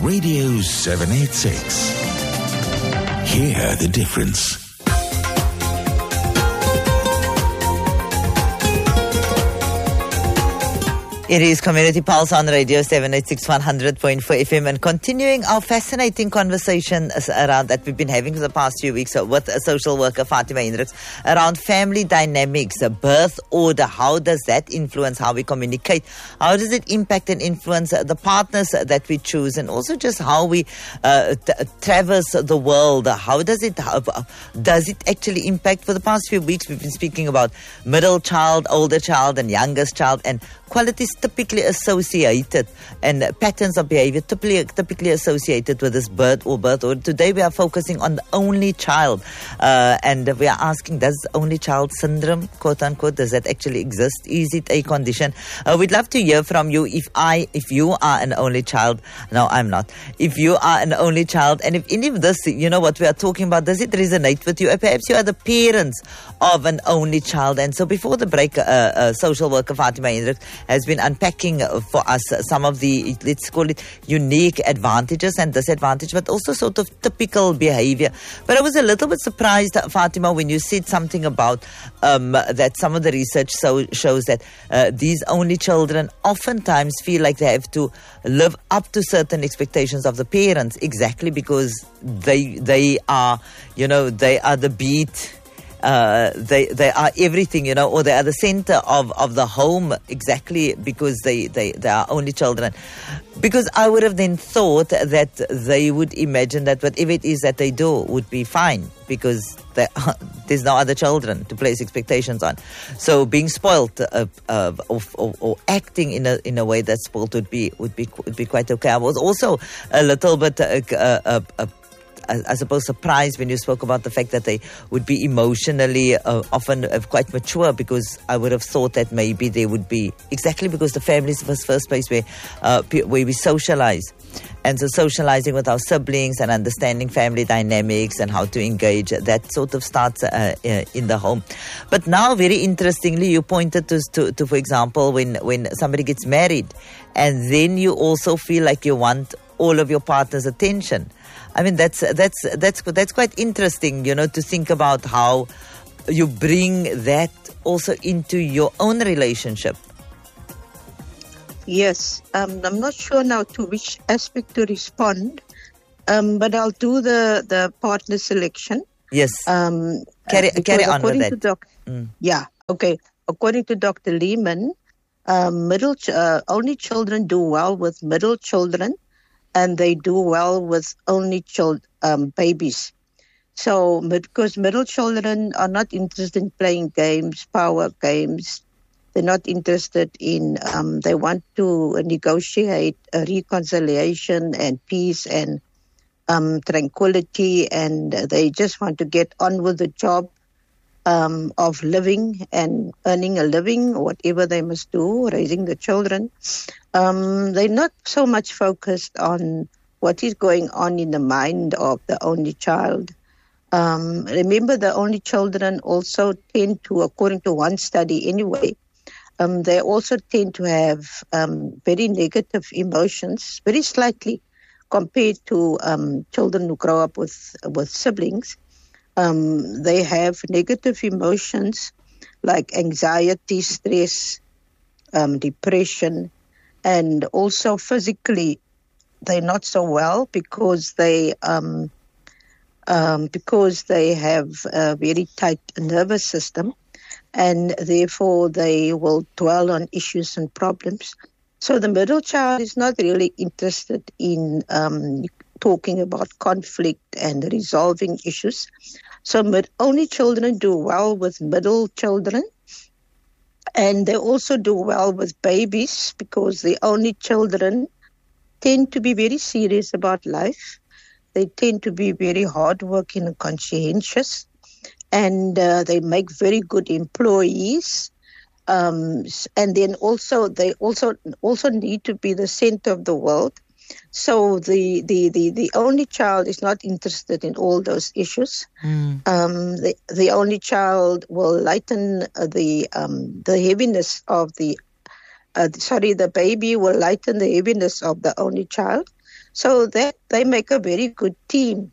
Radio 786. Hear the difference. It is Community Pulse on Radio 786 100.4 FM, and continuing our fascinating conversation around that we've been having for the past few weeks with social worker Fatima Hendricks around family dynamics, birth order. How does that influence how we communicate? How does it impact and influence the partners that we choose, and also just how we traverse the world? How does it actually impact? For the past few weeks, we've been speaking about middle child, older child, and youngest child, and qualities typically associated and patterns of behavior typically associated with this birth order. Today we are focusing on the only child, and we are asking, does only child syndrome, quote unquote, does that actually exist? Is it a condition? We'd love to hear from you. If you are an only child, no, I'm not. If you are an only child, and if any of this, what we are talking about, does it resonate with you? Or perhaps you are the parents of an only child. And so before the break, social worker Fatima Hendricks has been unpacking for us some of the, let's call it, unique advantages and disadvantages, but also sort of typical behavior. But I was a little bit surprised, Fatima, when you said something about that some of the research shows that these only children oftentimes feel like they have to live up to certain expectations of the parents, exactly because they are the beat. They are everything, or they are the center of the home, exactly because they are only children. Because I would have then thought that they would imagine that whatever it is that they do would be fine, because there's no other children to place expectations on. So being spoilt or acting in a way that's spoilt would be quite okay. I was also a little bit I suppose surprised when you spoke about the fact that they would be emotionally often quite mature, because I would have thought that maybe they would be, exactly because the family is the first place where we socialize. And so socializing with our siblings and understanding family dynamics and how to engage, that sort of starts in the home. But now, very interestingly, you pointed to for example, when somebody gets married, and then you also feel like you want all of your partner's attention. I mean, that's quite interesting, to think about how you bring that also into your own relationship. Yes, I'm not sure now to which aspect to respond, but I'll do the partner selection. Yes, carry on with that. Yeah, okay. According to Dr. Lehman, only children do well with middle children, and they do well with only babies. So, because middle children are not interested in playing games, power games, they're not interested in, they want to negotiate reconciliation and peace and tranquility, and they just want to get on with the job of living and earning a living, whatever they must do, raising the children. They're not so much focused on what is going on in the mind of the only child. Remember, the only children also tend to, according to one study anyway, they also tend to have very negative emotions, very slightly, compared to children who grow up with siblings. They have negative emotions like anxiety, stress, depression, and also physically they're not so well because they have a very tight nervous system, and therefore they will dwell on issues and problems. So the middle child is not really interested in talking about conflict and resolving issues. So only children do well with middle children, and they also do well with babies, because the only children tend to be very serious about life. They tend to be very hardworking and conscientious, and they make very good employees. And then also they also need to be the center of the world. So the only child is not interested in all those issues. The only child will lighten the heaviness of the baby will lighten the heaviness of the only child. So that they make a very good team.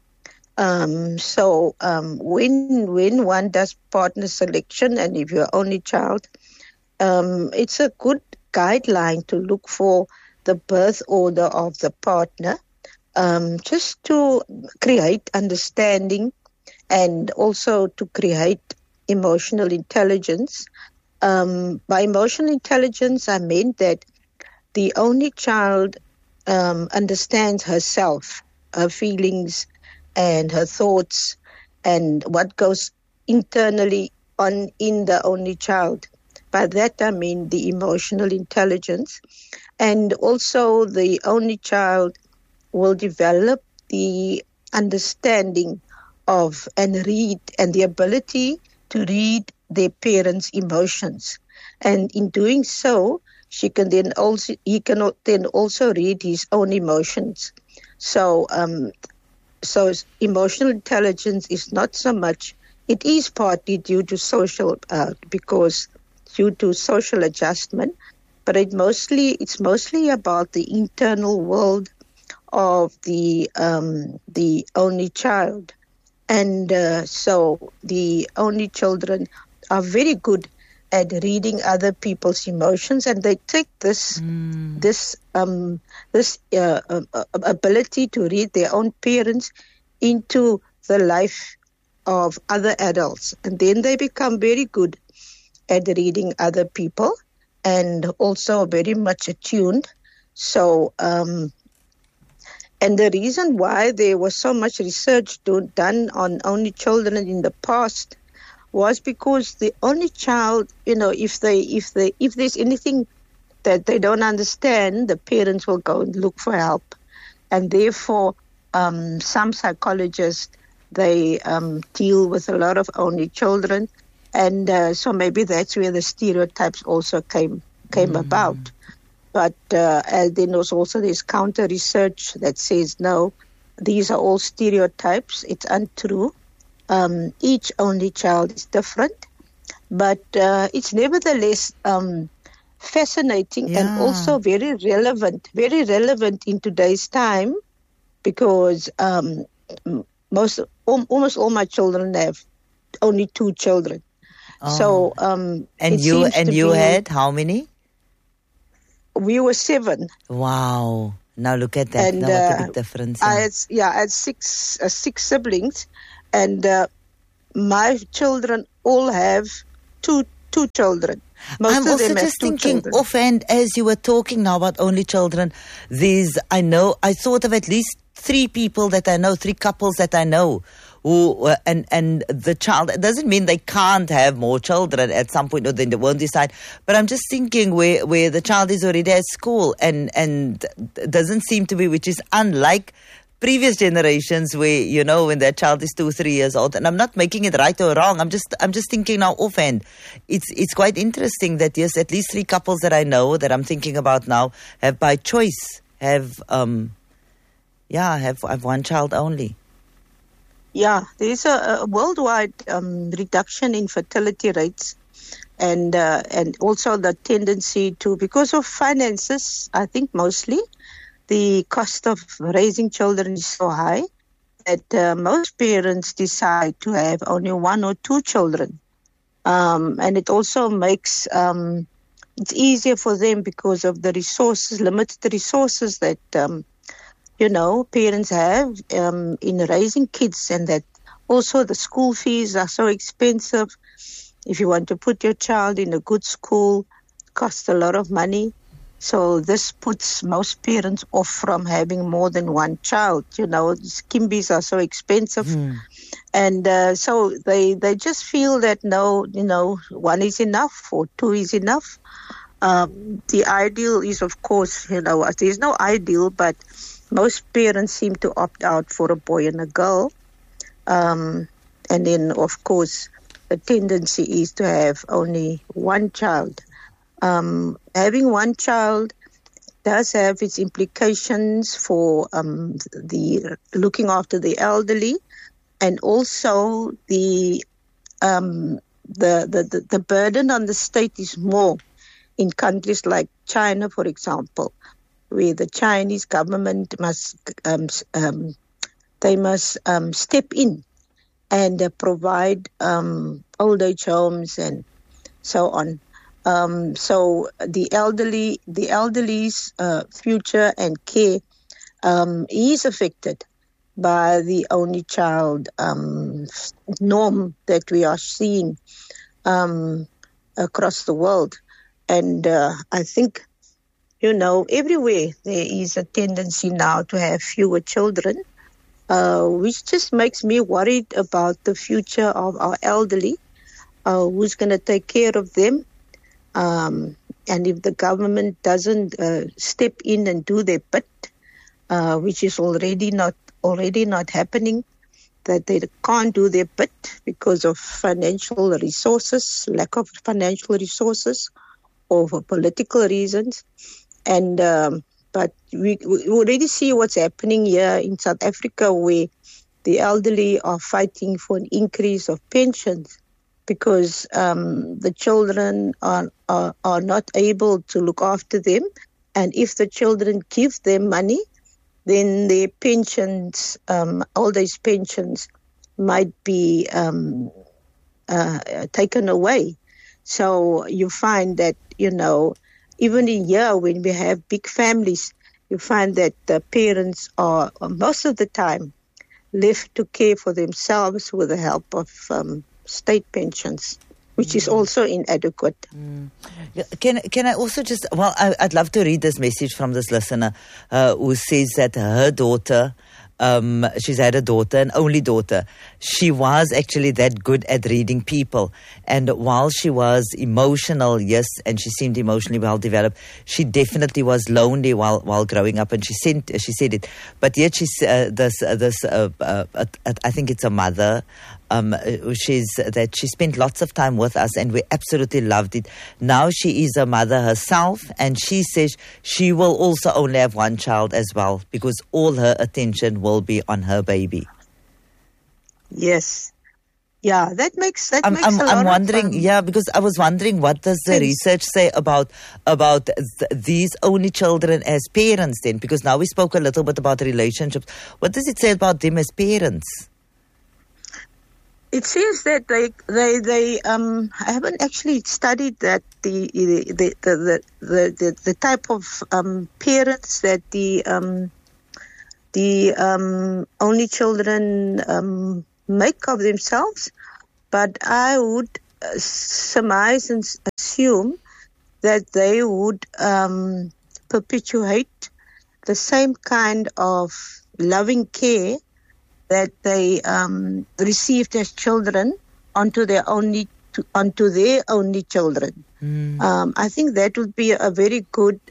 When one does partner selection, and if you're only child, it's a good guideline to look for the birth order of the partner, just to create understanding and also to create emotional intelligence. By emotional intelligence, I meant that the only child understands herself, her feelings, and her thoughts, and what goes internally on in the only child. By that I mean the emotional intelligence. And also the only child will develop the understanding of and read, and the ability to read their parents' emotions. And in doing so, he can then also read his own emotions. So emotional intelligence is not so much, it is partly due to social adjustment, but it's mostly about the internal world of the only child. And so the only children are very good at reading other people's emotions, and they take this ability to read their own parents into the life of other adults, and then they become very good at reading other people and also very much attuned. So and the reason why there was so much research done on only children in the past was because the only child, if there's anything that they don't understand, the parents will go and look for help. And therefore, some psychologists, they deal with a lot of only children. And so maybe that's where the stereotypes also came about. But then there's also this counter research that says, no, these are all stereotypes. It's untrue. Each only child is different. But it's nevertheless fascinating and also very relevant in today's time, because almost all my children have only 2 children. So and you had how many? We were 7. Wow! Now look at that. And, now what a big difference. I had 6 siblings, and my children all have two children. I'm also just thinking offhand, as you were talking now about only children, I thought of at least 3 people that I know, 3 couples that I know, who and the child, it doesn't mean they can't have more children at some point, or then they won't decide. But I'm just thinking where the child is already at school and doesn't seem to be, which is unlike previous generations where, when their child is 2-3 years old. And I'm not making it right or wrong. I'm just thinking now offhand. It's quite interesting that yes, at least 3 couples that I know that I'm thinking about now have by choice have one child only. Yeah, there is a worldwide reduction in fertility rates, and also the tendency to, because of finances, I think mostly, the cost of raising children is so high that most parents decide to have only 1 or 2 children. And it also makes it's easier for them because of the limited resources that parents have in raising kids, and that also the school fees are so expensive. If you want to put your child in a good school, it costs a lot of money. So this puts most parents off from having more than 1 child. Kimbies are so expensive. And so they just feel that no, 1 is enough or 2 is enough. The ideal is, of course, there's no ideal, but most parents seem to opt out for a boy and a girl. And then, of course, the tendency is to have only 1 child. Having 1 child does have its implications for the looking after the elderly, and also the burden on the state is more in countries like China, for example, where the Chinese government must step in and provide old age homes and so on. So the elderly's future and care is affected by the only child norm that we are seeing across the world. And I think, everywhere there is a tendency now to have fewer children, which just makes me worried about the future of our elderly. Who's going to take care of them? And if the government doesn't step in and do their bit, which is already not happening, that they can't do their bit because of financial resources, lack of financial resources, or for political reasons. And but we already see what's happening here in South Africa, where the elderly are fighting for an increase of pensions because the children are not able to look after them. And if the children give them money, then their pensions, old age pensions, might be taken away. So you find that, even in here when we have big families, you find that the parents are most of the time left to care for themselves with the help of state pensions, which is also inadequate. Can I also just, I'd love to read this message from this listener who says that her daughter, she's had a daughter, an only daughter. She was actually that good at reading people. And while she was emotional, yes, and she seemed emotionally well developed, she definitely was lonely while growing up. And she said it. But yet she's I think it's a mother. She spent lots of time with us and we absolutely loved it. Now she is a mother herself and she says she will also only have one child as well because all her attention will be on her baby. Yes. Yeah, that makes a lot I'm wondering, of fun. Yeah, because I was wondering what does the research say about these only children as parents then? Because now we spoke a little bit about relationships. What does it say about them as parents? It says that they I haven't actually studied that the type of parents that the only children make of themselves, but I would surmise and assume that they would perpetuate the same kind of loving care that they received as children onto their only children. I think that would be a very good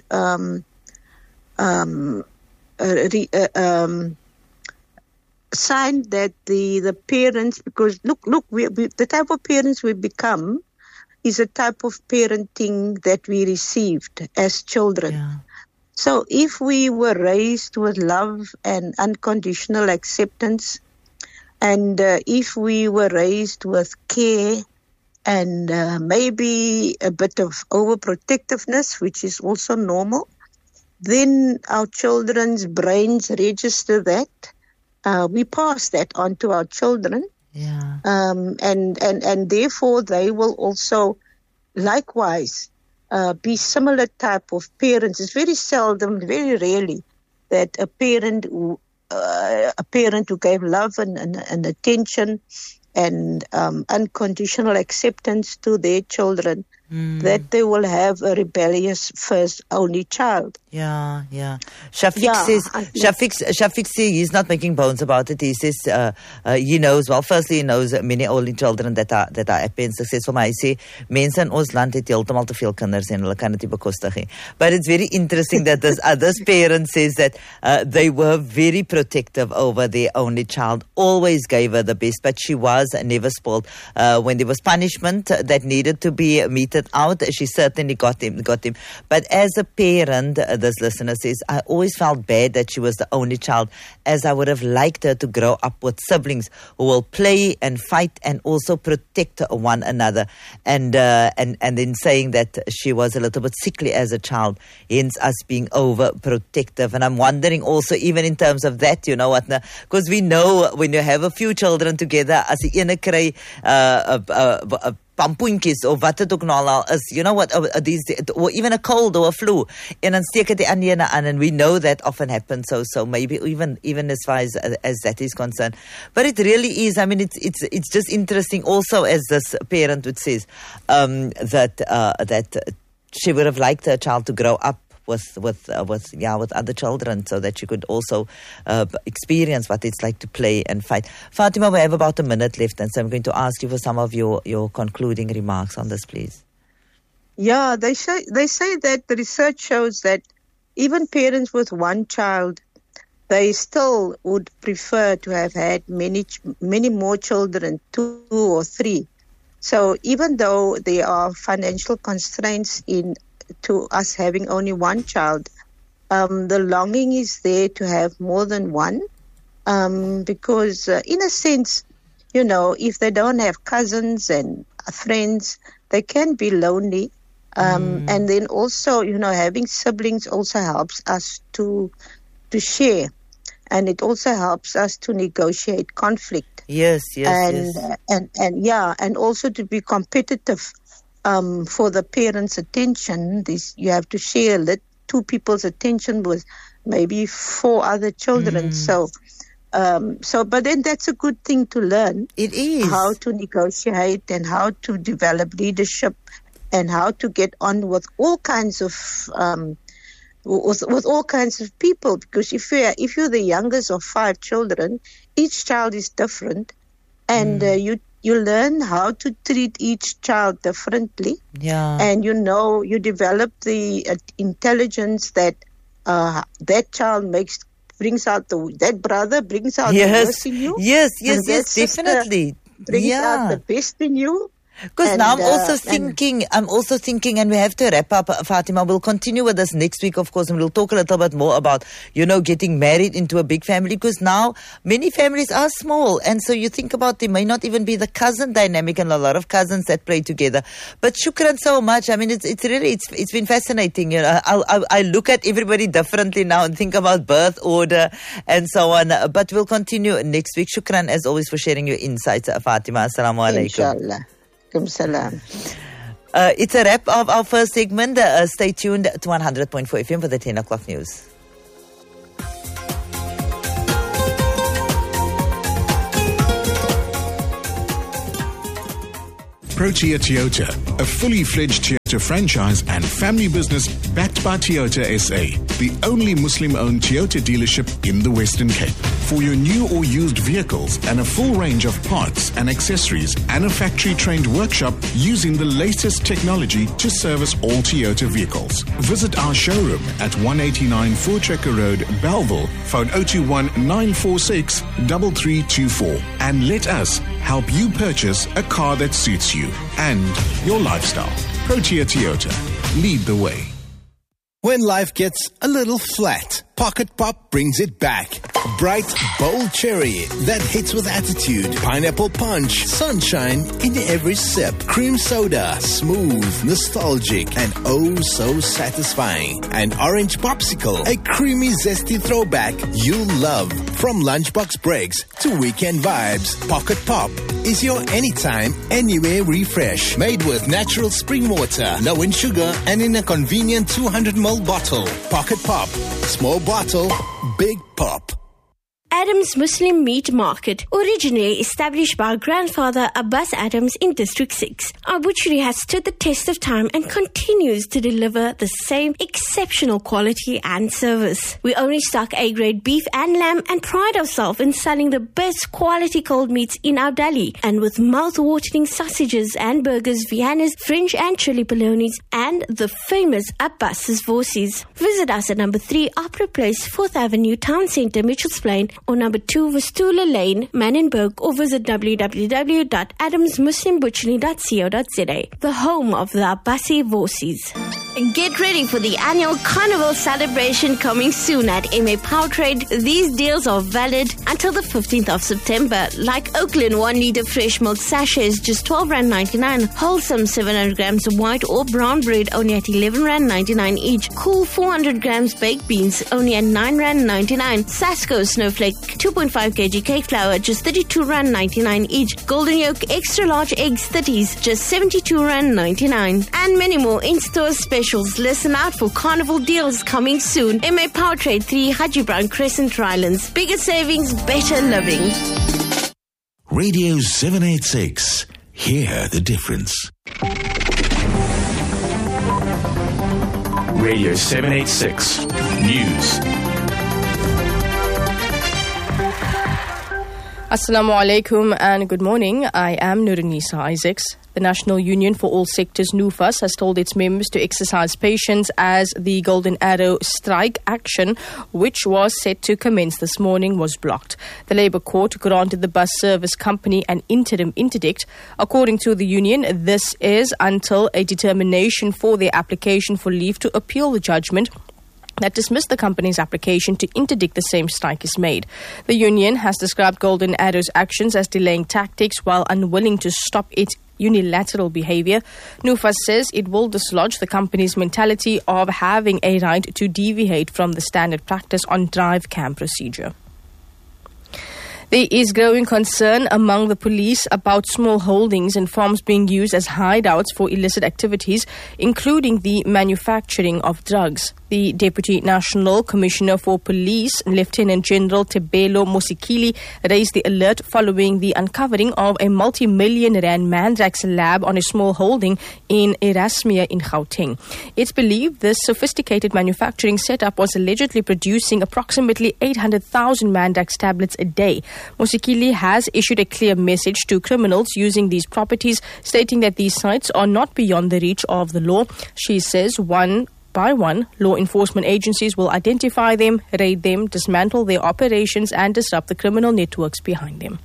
sign that the parents, because look, we the type of parents we become is a type of parenting that we received as children. Yeah. So if we were raised with love and unconditional acceptance, and if we were raised with care and maybe a bit of overprotectiveness, which is also normal, then our children's brains register that. We pass that on to our children. Yeah. And therefore they will also likewise be similar type of parents. It's very seldom, very rarely, that a parent who gave love and attention and unconditional acceptance to their children, that they will have a rebellious first only child. Yeah. Shafiq says he's not making bones about it. He says he knows, well, firstly he knows many only children that are happy and successful. Maar hy sê mense in ons land het heeltemal te veel kinders en hulle kan dit nie bekostig nie. But it's very interesting that this parent says that they were very protective over their only child, always gave her the best, but she was never spoiled. When there was punishment that needed to be meted it out, she certainly got him. But as a parent, this listener says, I always felt bad that she was the only child, as I would have liked her to grow up with siblings who will play and fight and also protect one another. And then saying that she was a little bit sickly as a child, hence us being overprotective. And I'm wondering also, even in terms of that, you know what, because we know when you have a few children together, as die ene kry pampoentjies of wat het ook nou al is, you know what, or even a cold or a flu, en dan steek het die ander ene aan, and we know that often happens, so maybe even as far as that is concerned. But it really is, I mean, it's just interesting also, as this parent would say, that she would have liked her child to grow up with other children, so that you could also experience what it's like to play and fight. Fatima, we have about a minute left, and so I'm going to ask you for some of your concluding remarks on this, please. Yeah, they say that the research shows that even parents with one child, they still would prefer to have had many more children, 2 or 3. So even though there are financial constraints to us having only one child, the longing is there to have more than one, because in a sense, you know, if they don't have cousins and friends, they can be lonely. And then also, you know, having siblings also helps us to share, and it also helps us to negotiate conflict. Yes. And also to be competitive. For the parents' attention, you have to share 2 people's attention with maybe 4 other children. But then that's a good thing to learn. It is how to negotiate and how to develop leadership and how to get on with all kinds of with all kinds of people. Because if you're the youngest of 5 children, each child is different, and you learn how to treat each child differently. Yeah. And you develop the intelligence that that child brings out that brother brings out the worst in you. Yes, definitely. Brings out the best in you. Because now I'm also thinking, and we have to wrap up, Fatima. We'll continue with this next week, of course, and we'll talk a little bit more about, getting married into a big family, because now many families are small, and so you think about, there may not even be the cousin dynamic, and a lot of cousins that play together. But shukran so much. I mean, it's really been fascinating. I look at everybody differently now and think about birth order and so on. But we'll continue next week. Shukran as always for sharing your insights, Fatima. Assalamu alaikum. Inshallah. Salam. It's a wrap of our first segment. Stay tuned to 100.4 FM for the 10 o'clock news. Protea Toyota, a fully fledged Toyota franchise and family business backed by Toyota SA, the only Muslim-owned Toyota dealership in the Western Cape. For your new or used vehicles and a full range of parts and accessories, and a factory-trained workshop using the latest technology to service all Toyota vehicles. Visit our showroom at 189 Voortrekker Road, Bellville, phone 021-946-3324, and let us help you purchase a car that suits you and your lifestyle. Protea Toyota. Lead the way. When life gets a little flat, Pocket Pop brings it back. Bright, bold cherry that hits with attitude. Pineapple punch, sunshine in every sip. Cream soda, smooth, nostalgic, and oh so satisfying. An orange popsicle, a creamy, zesty throwback you'll love. From lunchbox breaks to weekend vibes, Pocket Pop is your anytime, anywhere refresh. Made with natural spring water, low in sugar, and in a convenient 200ml bottle. Pocket Pop. Small bottle, big pop. Adams Muslim Meat Market, originally established by our grandfather Abbas Adams in District 6. Our butchery has stood the test of time and continues to deliver the same exceptional quality and service. We only stock A-grade beef and lamb and pride ourselves in selling the best quality cold meats in our deli, and with mouth-watering sausages and burgers, Viennas, French and chili polonies, and the famous Abbas's Vorsies. Visit us at number 3 Opera Place, 4th Avenue, Town Centre, Mitchells Plain, or number 2 Vistula Lane, Manenberg, or visit www.adamsmuslimbutchery.co.za, the home of the Abbasi Voices. Get ready for the annual Carnival celebration coming soon at MA Powertrade. These deals are valid until the 15th of September. Like Oakland 1 litre fresh milk sachets, just R12.99. Wholesome 700 grams of white or brown bread only at R11.99 each. Cool 400 grams baked beans only at R9.99. Sasko Snowflake 2.5 kg cake flour just R32.99 each. Golden Yolk extra large eggs 30s just R72.99. And many more in-store specials. Listen out for carnival deals coming soon. MA Powertrade 3 Haji Brown Crescent, Rylands. Bigger savings, better living. Radio 786. Hear the difference. Radio 786 News. Assalamu alaikum and good morning. I am Nurunisa Isaacs. The National Union for All Sectors, NUFAS, has told its members to exercise patience as the Golden Arrow strike action, which was set to commence this morning, was blocked. The Labour Court granted the bus service company an interim interdict. According to the union, this is until a determination for their application for leave to appeal the judgment that dismissed the company's application to interdict the same strike is made. The union has described Golden Arrow's actions as delaying tactics while unwilling to stop its unilateral behavior. NUFAS says it will dislodge the company's mentality of having a right to deviate from the standard practice on drive cam procedure. There is growing concern among the police about small holdings and farms being used as hideouts for illicit activities, including the manufacturing of drugs. The Deputy National Commissioner for Police, Lieutenant General Tebelo Mosikili, raised the alert following the uncovering of a multi-million rand mandrax lab on a small holding in Erasmia in Gauteng. It's believed this sophisticated manufacturing setup was allegedly producing approximately 800,000 mandrax tablets a day. Mosikili has issued a clear message to criminals using these properties, stating that these sites are not beyond the reach of the law. She says one by one, law enforcement agencies will identify them, raid them, dismantle their operations and disrupt the criminal networks behind them.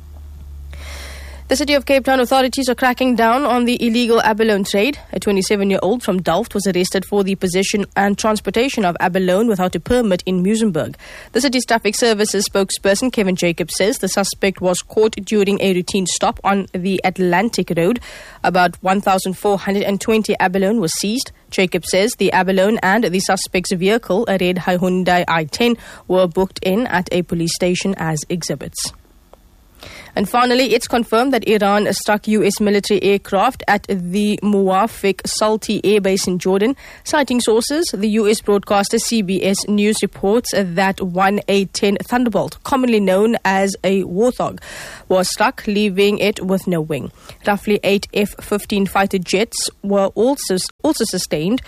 The City of Cape Town authorities are cracking down on the illegal abalone trade. A 27-year-old from Delft was arrested for the possession and transportation of abalone without a permit in Muizenberg. The city's traffic services spokesperson Kevin Jacobs says the suspect was caught during a routine stop on the Atlantic Road. About 1,420 abalone was seized. Jacobs says the abalone and the suspect's vehicle, a red Hyundai i10, were booked in at a police station as exhibits. And finally, it's confirmed that Iran struck U.S. military aircraft at the Muwafiq Salti Air Base in Jordan. Citing sources, the U.S. broadcaster CBS News reports that one A-10 Thunderbolt, commonly known as a Warthog, was struck, leaving it with no wing. Roughly 8 F-15 fighter jets were also sustained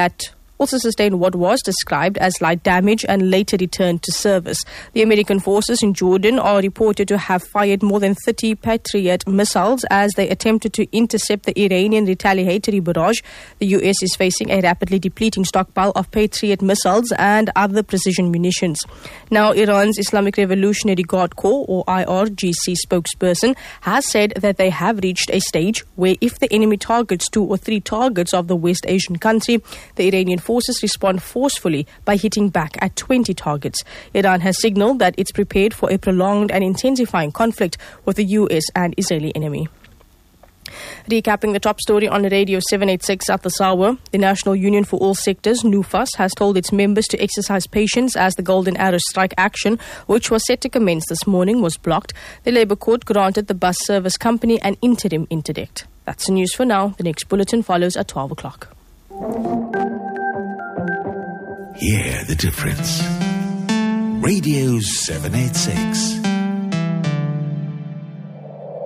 what was described as light damage and later returned to service. The American forces in Jordan are reported to have fired more than 30 Patriot missiles as they attempted to intercept the Iranian retaliatory barrage. The U.S. is facing a rapidly depleting stockpile of Patriot missiles and other precision munitions. Now, Iran's Islamic Revolutionary Guard Corps, or IRGC spokesperson, has said that they have reached a stage where if the enemy targets 2 or 3 targets of the West Asian country, the Iranian forces respond forcefully by hitting back at 20 targets. Iran has signaled that it's prepared for a prolonged and intensifying conflict with the U.S. and Israeli enemy. Recapping the top story on Radio 786 at this hour, the National Union for All Sectors, NUFAS, has told its members to exercise patience as the Golden Arrow strike action, which was set to commence this morning, was blocked. The Labour Court granted the bus service company an interim interdict. That's the news for now. The next bulletin follows at 12 o'clock. Hear the difference. Radio 786.